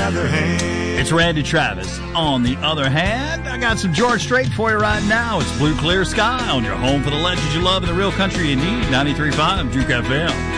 other hand. It's Randy Travis. On the other hand, I got some George Strait for you right now. It's Blue Clear Sky on your home for the legends you love and the real country you need. 93.5 Juke FM.